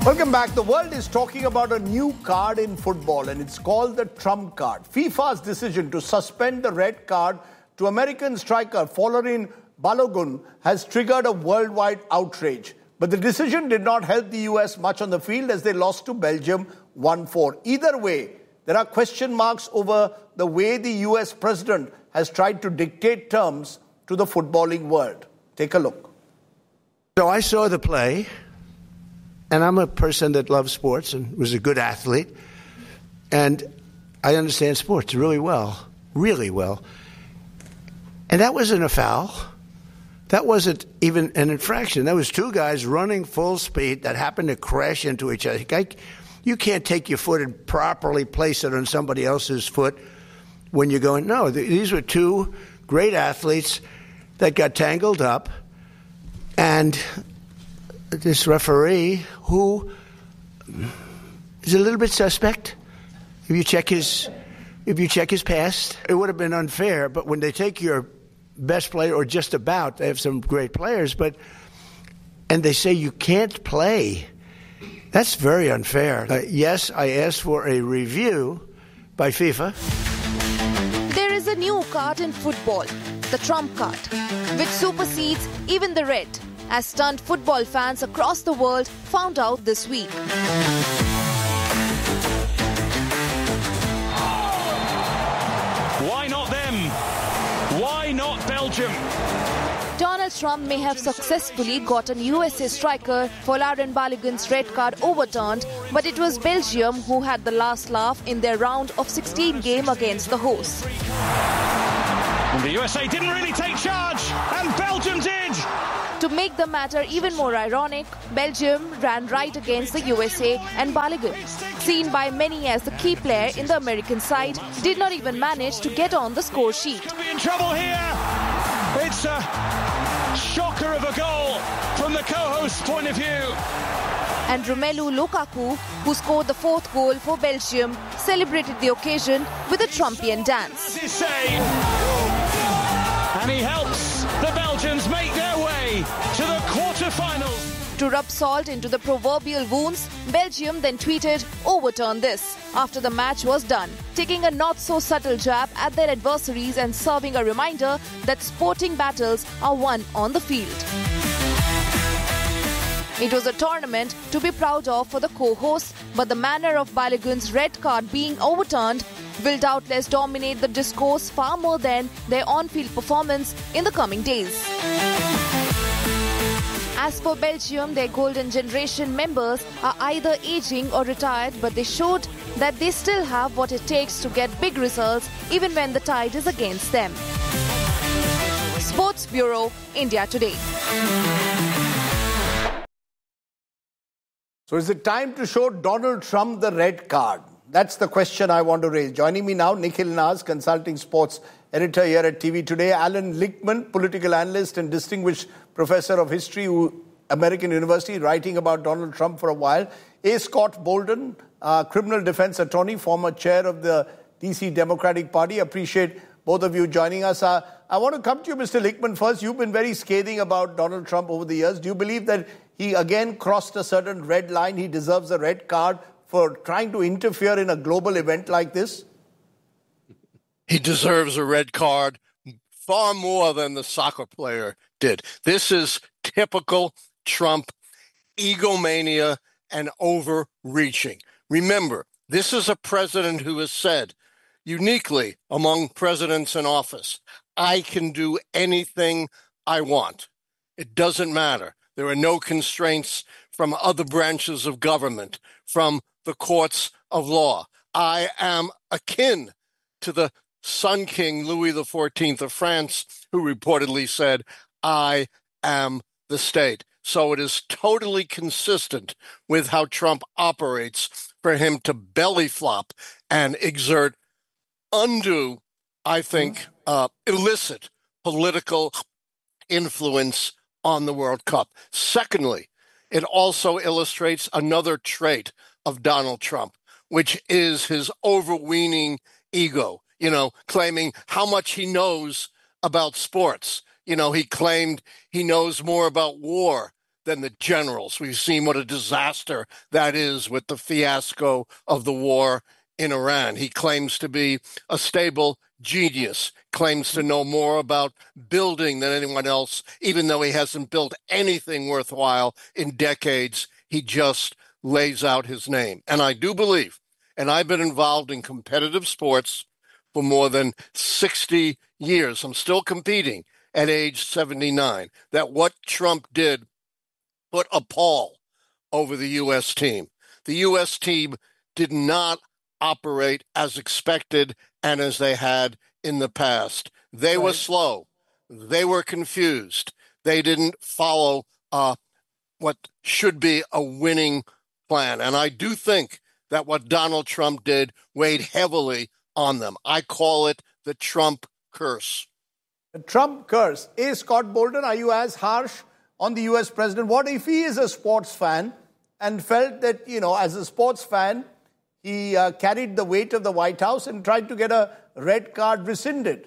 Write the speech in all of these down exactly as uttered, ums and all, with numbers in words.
Welcome back. The world is talking about a new card in football, and it's called the Trump card. FIFA's decision to suspend the red card to American striker Folarin Balogun has triggered a worldwide outrage. But the decision did not help the U S much on the field as they lost to Belgium one four. Either way, there are question marks over the way the U S president has tried to dictate terms to the footballing world. Take a look. So I saw the play. And I'm a person that loves sports and was a good athlete. And I understand sports really well, really well. And that wasn't a foul. That wasn't even an infraction. That was two guys running full speed that happened to crash into each other. You can't take your foot and properly place it on somebody else's foot when you're going, no, these were two great athletes that got tangled up. And this referee, who is a little bit suspect, if you check his, if you check his past, it would have been unfair. But when they take your best player, or just about, they have some great players, but and they say you can't play, that's very unfair. Uh, yes, I asked for a review by FIFA. There is a new card in football, the Trump card, which supersedes even the red, as stunned football fans across the world found out this week. Why not them? Why not Belgium? Donald Trump may have successfully gotten U S A striker Folarin Balogun's red card overturned, but it was Belgium who had the last laugh in their round of sixteen game against the hosts. And the U S A didn't really take charge, and Belgium did! To make the matter even more ironic, Belgium ran right against the U S A, and Balogun, seen by many as the key player in the American side, did not even manage to get on the score sheet. Could be in trouble here. It's a shocker of a goal from the co-host's point of view. And Romelu Lukaku, who scored the fourth goal for Belgium, celebrated the occasion with a Trumpian dance. And he helps the Belgians make their way to the quarter-finals. To rub salt into the proverbial wounds, Belgium then tweeted, "Overturn this," after the match was done, taking a not-so-subtle jab at their adversaries and serving a reminder that sporting battles are won on the field. It was a tournament to be proud of for the co-hosts, but the manner of Balogun's red card being overturned will doubtless dominate the discourse far more than their on-field performance in the coming days. As for Belgium, their golden generation members are either aging or retired, but they showed that they still have what it takes to get big results even when the tide is against them. Sports Bureau, India Today. So is it time to show Donald Trump the red card? That's the question I want to raise. Joining me now, Nikhil Naz, consulting sports editor here at T V Today. Alan Lichtman, political analyst and distinguished professor of history, who American University, writing about Donald Trump for a while. A. Scott Bolden, uh, criminal defense attorney, former chair of the D C Democratic Party. Appreciate both of you joining us. Uh, I want to come to you, Mister Lichtman, first. You've been very scathing about Donald Trump over the years. Do you believe that he again crossed a certain red line? He deserves a red card for trying to interfere in a global event like this? He deserves a red card far more than the soccer player did. This is typical Trump egomania and overreaching. Remember, this is a president who has said, uniquely among presidents in office, I can do anything I want. It doesn't matter. There are no constraints from other branches of government, from the courts of law. I am akin to the Sun King Louis the fourteenth of France, who reportedly said, I am the state. So it is totally consistent with how Trump operates for him to belly flop and exert undue, I think, uh, illicit political influence on the World Cup. Secondly, it also illustrates another trait of Donald Trump, which is his overweening ego, you know, claiming how much he knows about sports. You know, he claimed he knows more about war than the generals. We've seen what a disaster that is with the fiasco of the war in Iran. He claims to be a stable genius, claims to know more about building than anyone else, even though he hasn't built anything worthwhile in decades. He just lays out his name. And I do believe, and I've been involved in competitive sports for more than sixty years. I'm still competing at age seventy-nine, that what Trump did put a pall over the U S team. The U S team did not operate as expected and as they had in the past. They right. were slow. They were confused. They didn't follow uh, what should be a winning plan. And I do think that what Donald Trump did weighed heavily on them. I call it the Trump curse. The Trump curse. A. Scott Bolton, are you as harsh on the U S president? What if he is a sports fan and felt that, you know, as a sports fan, he uh, carried the weight of the White House and tried to get a red card rescinded?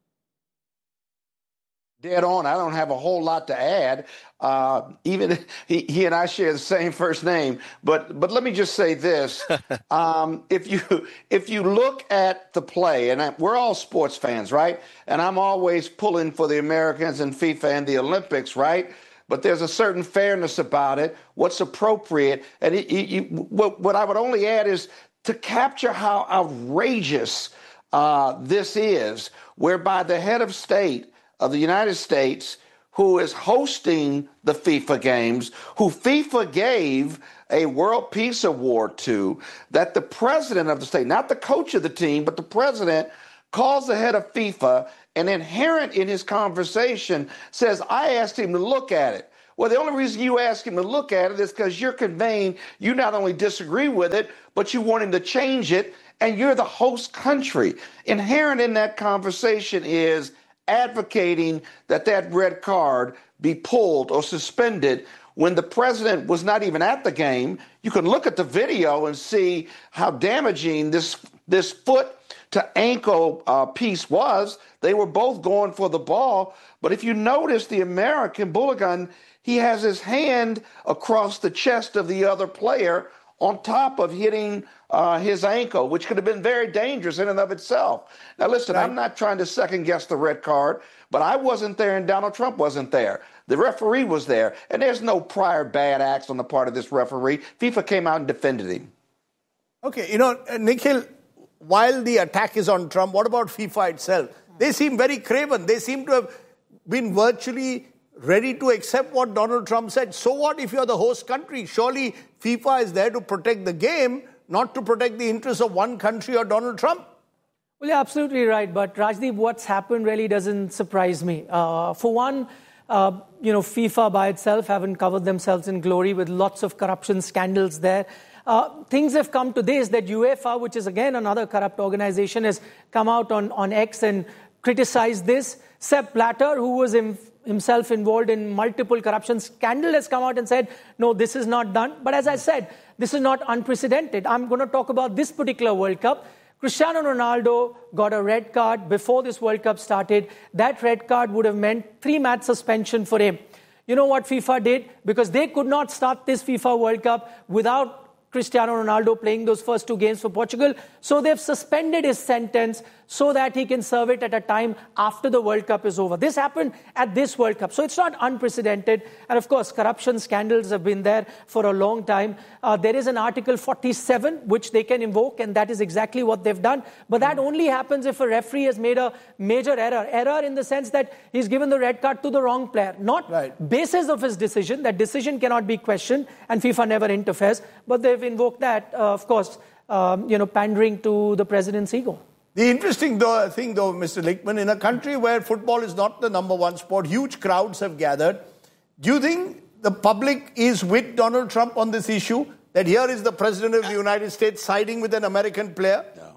Dead on. I don't have a whole lot to add. Uh, even he, he and I share the same first name. But but let me just say this: um, if you if you look at the play, and I, we're all sports fans, right? And I'm always pulling for the Americans and FIFA and the Olympics, right? But there's a certain fairness about it. What's appropriate, and it, it, you, what, what I would only add is to capture how outrageous uh, this is, whereby the head of state of the United States, who is hosting the FIFA games, who FIFA gave a World Peace Award to, that the president of the state, not the coach of the team, but the president, calls the head of FIFA, and inherent in his conversation says, I asked him to look at it. Well, the only reason you ask him to look at it is because you're conveying you not only disagree with it, but you want him to change it, and you're the host country. Inherent in that conversation is advocating that that red card be pulled or suspended when the president was not even at the game. You can look at the video and see how damaging this this foot to ankle uh, piece was. They were both going for the ball. But if you notice the American Bulligan, he has his hand across the chest of the other player on top of hitting uh, his ankle, which could have been very dangerous in and of itself. Now, listen, right. I'm not trying to second guess the red card, but I wasn't there and Donald Trump wasn't there. The referee was there, and there's no prior bad acts on the part of this referee. FIFA came out and defended him. Okay, you know, Nikhil, while the attack is on Trump, what about FIFA itself? They seem very craven. They seem to have been virtually ready to accept what Donald Trump said. So what if you're the host country? Surely FIFA is there to protect the game, not to protect the interests of one country or Donald Trump. Well, you're absolutely right. But Rajdeep, what's happened really doesn't surprise me. Uh, for one, uh, you know, FIFA by itself haven't covered themselves in glory with lots of corruption scandals there. Uh, things have come to this, that UEFA, which is again another corrupt organization, has come out on, on X and criticized this. Sepp Blatter, who was in, himself involved in multiple corruption scandals, has come out and said, no, this is not done. But as I said, this is not unprecedented. I'm going to talk about this particular World Cup. Cristiano Ronaldo got a red card before this World Cup started. That red card would have meant three-match suspension for him. You know what FIFA did? Because they could not start this FIFA World Cup without Cristiano Ronaldo playing those first two games for Portugal. So they've suspended his sentence so that he can serve it at a time after the World Cup is over. This happened at this World Cup. So it's not unprecedented. And of course, corruption scandals have been there for a long time. Uh, there is an Article forty-seven, which they can invoke, and that is exactly what they've done. But that only happens if a referee has made a major error. Error in the sense that he's given the red card to the wrong player. Not right. Basis of his decision. That decision cannot be questioned, and FIFA never interferes. But they've invoked that, uh, of course, um, you know, pandering to the president's ego. The interesting though, thing, though, Mister Lichtman, in a country where football is not the number one sport, huge crowds have gathered. Do you think the public is with Donald Trump on this issue? That here is the president of the United States siding with an American player? No.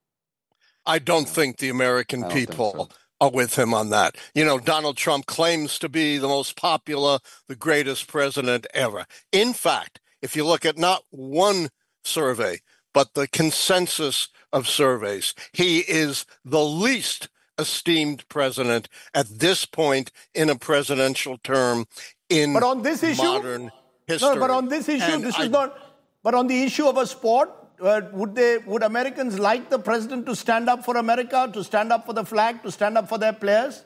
I don't think the American people so. are with him on that. You know, Donald Trump claims to be the most popular, the greatest president ever. In fact, if you look at not one survey, but the consensus of surveys, he is the least esteemed president at this point in a presidential term in but on this issue, modern history. No, but on this issue, And this I, is not. But on the issue of a sport, uh, would they? Would Americans like the president to stand up for America, to stand up for the flag, to stand up for their players?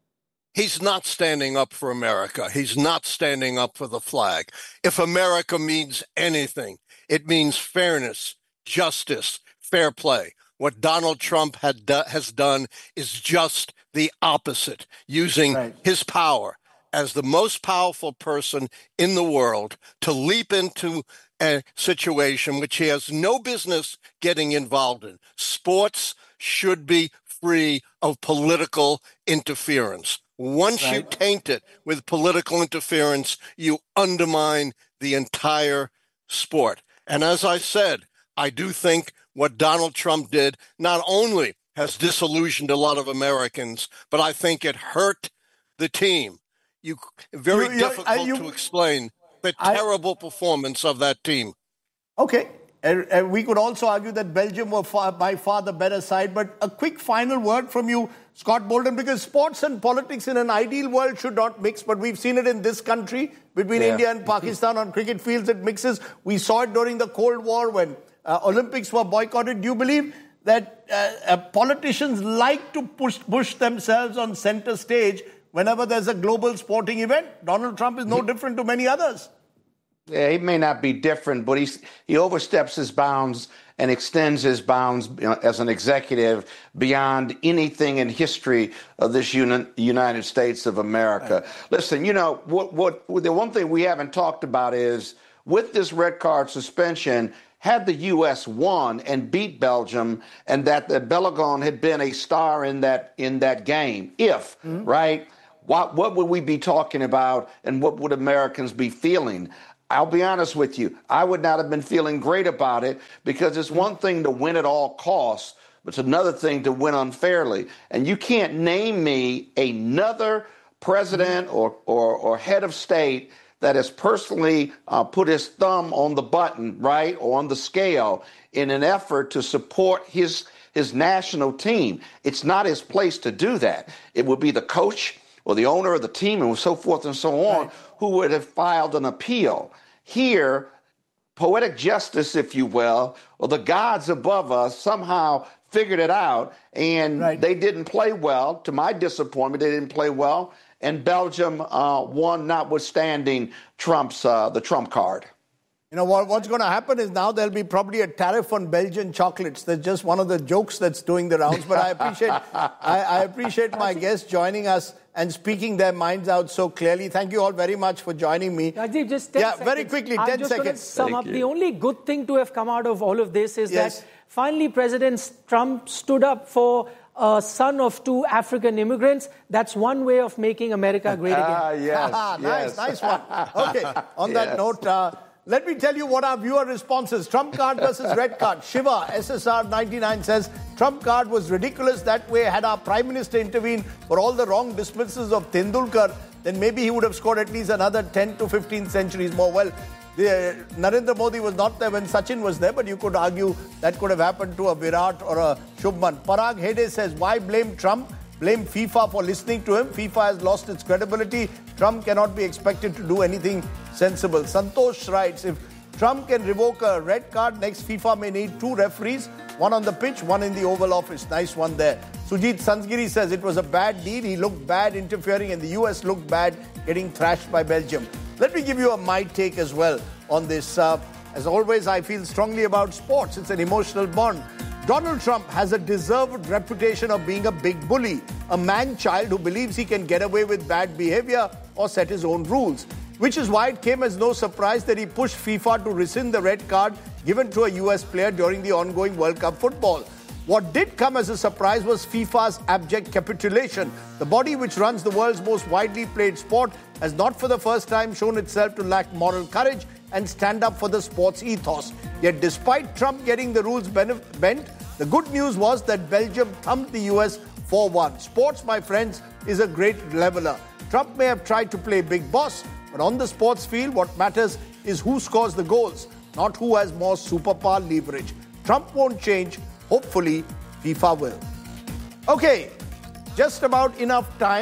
He's not standing up for America. He's not standing up for the flag. If America means anything, it means fairness, justice, fair play. What Donald Trump had do- has done is just the opposite, using Right. his power as the most powerful person in the world to leap into a situation which he has no business getting involved in. Sports should be free of political interference. Once you Right. taint it with political interference, you undermine the entire sport. And as I said, I do think what Donald Trump did not only has disillusioned a lot of Americans, but I think it hurt the team. You very You- you- difficult uh, you- to explain the I- terrible performance of that team. Okay. And, and we could also argue that Belgium were far, by far the better side. But a quick final word from you, Scott Bolton, because sports and politics in an ideal world should not mix. But we've seen it in this country between Yeah. India and Pakistan on cricket fields. It mixes. We saw it during the Cold War when uh, Olympics were boycotted. Do you believe that uh, uh, politicians like to push, push themselves on center stage whenever there's a global sporting event? Donald Trump is no different to many others. Yeah, he may not be different, but he's, he oversteps his bounds and extends his bounds, you know, as an executive beyond anything in history of this uni- United States of America. Right. Listen, you know, what, what the one thing we haven't talked about is with this red card suspension, had the U S won and beat Belgium, and that the Balogun had been a star in that in that game, if, mm-hmm. right, what, what would we be talking about and what would Americans be feeling? I'll be honest with you. I would not have been feeling great about it because it's one thing to win at all costs, but it's another thing to win unfairly. And you can't name me another president or, or, or head of state that has personally uh, put his thumb on the button, right, or on the scale in an effort to support his, his national team. It's not his place to do that. It would be the coach or the owner of the team and so forth and so on, right, who would have filed an appeal. Here, poetic justice, if you will, or the gods above us somehow figured it out, and right. they didn't play well. To my disappointment, they didn't play well, and Belgium uh, won, notwithstanding Trump's uh, the Trump card. You know, what, what's going to happen is now there'll be probably a tariff on Belgian chocolates. That's just one of the jokes that's doing the rounds. But I appreciate I, I appreciate my guests joining us and speaking their minds out so clearly. Thank you all very much for joining me. Rajiv, just ten yeah, seconds. very quickly, ten I'm just seconds. Going to sum Thank up. you. The only good thing to have come out of all of this is yes. that finally President Trump stood up for a son of two African immigrants. That's one way of making America great again. Ah, yes, nice, yes. nice one. Okay, on that Yes. note, uh, let me tell you what our viewer responses. Trump card versus red card. Shiva, S S R ninety-nine says, Trump card was ridiculous. That way, had our Prime Minister intervened for all the wrong dismissals of Tendulkar, then maybe he would have scored at least another ten to fifteen centuries more. Well, the, Narendra Modi was not there when Sachin was there, but you could argue that could have happened to a Virat or a Shubman. Parag Hede says, why blame Trump? Blame FIFA for listening to him. FIFA has lost its credibility. Trump cannot be expected to do anything sensible. Santosh writes, if Trump can revoke a red card, next FIFA may need two referees, one on the pitch, one in the Oval Office. Nice one there. Sujit Sansgiri says it was a bad deal. He looked bad interfering and the U S looked bad getting thrashed by Belgium. Let me give you a my take as well on this. Uh, as always, I feel strongly about sports. It's an emotional bond. Donald Trump has a deserved reputation of being a big bully, a man-child who believes he can get away with bad behavior or set his own rules, which is why it came as no surprise that he pushed FIFA to rescind the red card given to a U S player during the ongoing World Cup football. What did come as a surprise was FIFA's abject capitulation. The body which runs the world's most widely played sport has not for the first time shown itself to lack moral courage and stand up for the sport's ethos. Yet despite Trump getting the rules bent, the good news was that Belgium thumped the U S four one. Sports, my friends, is a great leveler. Trump may have tried to play big boss, but on the sports field, what matters is who scores the goals, not who has more superpower leverage. Trump won't change. Hopefully, FIFA will. Okay, just about enough time.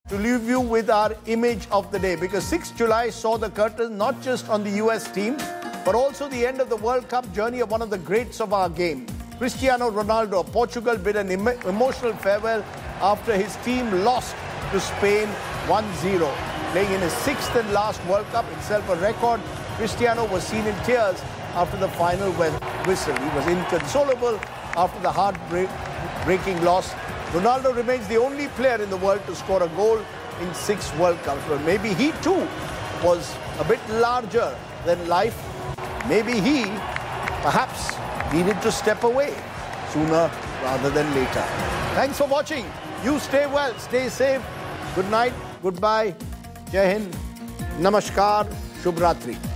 to leave you with our image of the day, because sixth of July saw the curtain not just on the U S team, but also the end of the World Cup journey of one of the greats of our game. Cristiano Ronaldo of Portugal bid an em- emotional farewell after his team lost to Spain one zero. Playing in his sixth and last World Cup, itself a record, Cristiano was seen in tears after the final whistle. He was inconsolable after the heart-breaking loss. Ronaldo remains the only player in the world to score a goal in six World Cups. But maybe he too was a bit larger than life. Maybe he, perhaps, needed to step away sooner rather than later. Thanks for watching. You stay well, stay safe. Good night, goodbye, Jai Hind, Namaskar, Shubh Ratri.